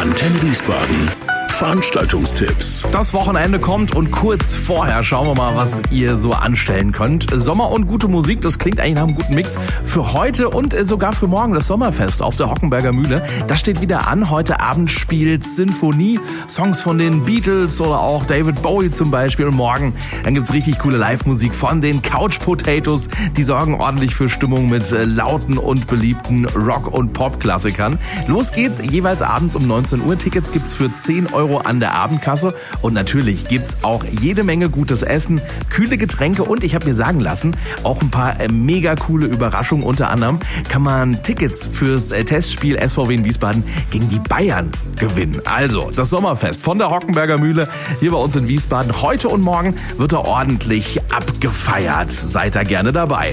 Antenne Wiesbaden. Veranstaltungstipps. Das Wochenende kommt und kurz vorher schauen wir mal, was ihr so anstellen könnt. Sommer und gute Musik, das klingt eigentlich nach einem guten Mix für heute und sogar für morgen das Sommerfest auf der Hockenberger Mühle. Das steht wieder an. Heute Abend spielt Sinfonie, Songs von den Beatles oder auch David Bowie zum Beispiel. Und morgen, dann gibt's richtig coole Live-Musik von den Couch Potatoes. Die sorgen ordentlich für Stimmung mit lauten und beliebten Rock- und Pop-Klassikern. Los geht's jeweils abends um 19 Uhr. Tickets gibt's für 10 Euro an der Abendkasse und natürlich gibt's auch jede Menge gutes Essen, kühle Getränke und ich habe mir sagen lassen, auch ein paar mega coole Überraschungen. Unter anderem kann man Tickets fürs Testspiel SVW in Wiesbaden gegen die Bayern gewinnen. Also das Sommerfest von der Hockenberger Mühle hier bei uns in Wiesbaden. Heute und morgen wird er ordentlich abgefeiert. Seid da gerne dabei.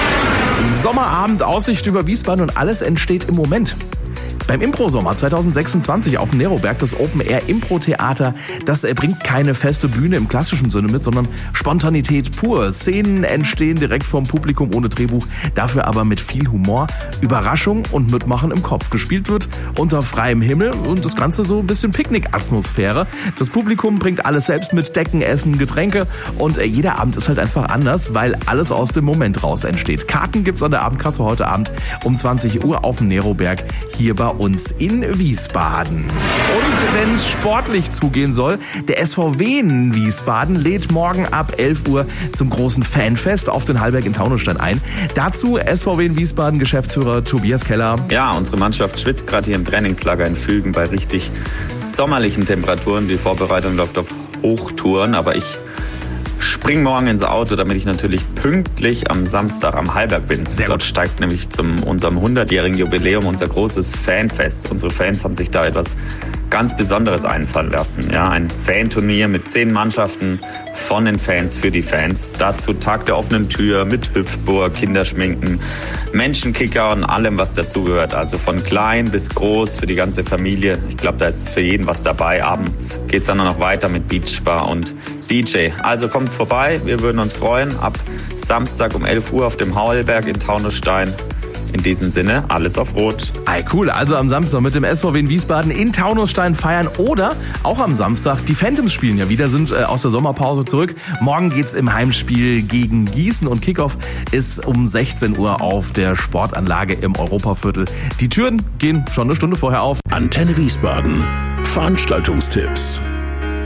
Sommerabend, Aussicht über Wiesbaden und alles entsteht im Moment. Beim Impro-Sommer 2026 auf dem Neroberg, das Open-Air-Impro-Theater, das bringt keine feste Bühne im klassischen Sinne mit, sondern Spontanität pur. Szenen entstehen direkt vom Publikum ohne Drehbuch, dafür aber mit viel Humor, Überraschung und Mitmachen im Kopf. Gespielt wird unter freiem Himmel und das Ganze so ein bisschen Picknick-Atmosphäre. Das Publikum bringt alles selbst mit, Decken, Essen, Getränke und jeder Abend ist halt einfach anders, weil alles aus dem Moment raus entsteht. Karten gibt's an der Abendkasse heute Abend um 20 Uhr auf dem Neroberg hier bei uns in Wiesbaden. Und wenn es sportlich zugehen soll, der SVW in Wiesbaden lädt morgen ab 11 Uhr zum großen Fanfest auf den Hallberg in Taunusstein ein. Dazu SVW in Wiesbaden Geschäftsführer Tobias Keller. Ja, unsere Mannschaft schwitzt gerade hier im Trainingslager in Fügen bei richtig sommerlichen Temperaturen. Die Vorbereitung läuft auf Hochtouren, aber ich spring morgen ins Auto, damit ich natürlich pünktlich am Samstag am Hallberg bin. Sehr Dort gut. steigt nämlich zum unserem 100-jährigen Jubiläum unser großes Fanfest. Unsere Fans haben sich da etwas ganz Besonderes einfallen lassen. Ja, ein Fanturnier mit 10 Mannschaften von den Fans für die Fans. Dazu Tag der offenen Tür mit Hüpfburg, Kinderschminken, Menschenkicker und allem, was dazugehört. Also von klein bis groß für die ganze Familie. Ich glaube, da ist für jeden was dabei. Abends geht's dann noch weiter mit Beachbar und DJ. Also kommt vorbei, wir würden uns freuen. Ab Samstag um 11 Uhr auf dem Hallberg in Taunusstein. In diesem Sinne, alles auf Rot. Ey, cool, also am Samstag mit dem SVW in Wiesbaden in Taunusstein feiern oder auch am Samstag, die Phantoms spielen ja wieder, sind aus der Sommerpause zurück. Morgen geht's im Heimspiel gegen Gießen und Kickoff ist um 16 Uhr auf der Sportanlage im Europaviertel. Die Türen gehen schon eine Stunde vorher auf. Antenne Wiesbaden. Veranstaltungstipps.